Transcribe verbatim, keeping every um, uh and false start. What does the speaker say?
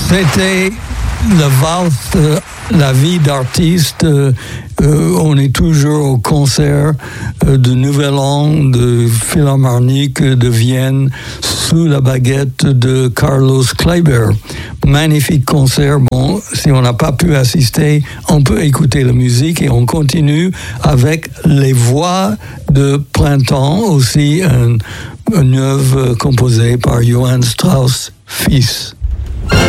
C'était le valse, la vie d'artiste. Euh, on est toujours au concert euh, de Nouvel An, de Philharmonique de Vienne, sous la baguette de Carlos Kleiber. Magnifique concert. Bon, si on n'a pas pu assister, on peut écouter la musique et on continue avec les voix de Printemps, aussi un, une œuvre composée par Johann Strauss fils.